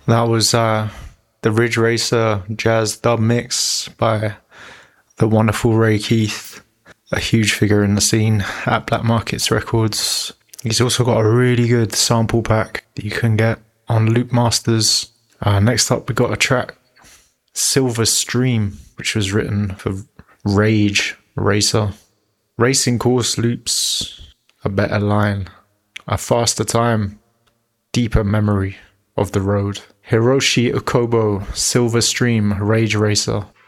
That was the Ridge Racer Jazz Dub Mix by the wonderful Ray Keith, a huge figure in the scene at Black Markets Records. He's also got a really good sample pack that you can get on Loop Masters. Next up, we got a track, Silver Stream, which was written for Rage Racer. Racing course loops, a better line, a faster time, deeper memory of the road. Hiroshi Okobo, Silver Stream, Rage Racer.